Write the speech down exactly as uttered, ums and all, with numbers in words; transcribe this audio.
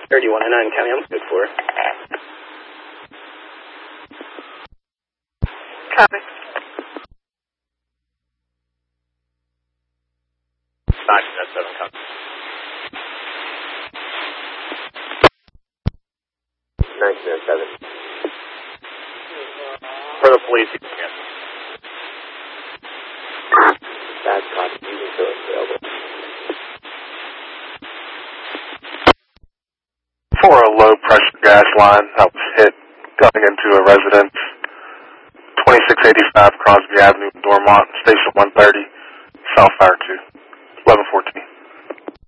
thirty-one oh nine, County, I'm good for. Copy. nineteen oh seven, copy. nineteen oh seven. For the police, you can get. That's copy, you can still available. For a low pressure gas line that was hit going into a residence, twenty-six eighty-five Crosby Avenue, Dormont, Station one thirty, South Fire two, eleven fourteen.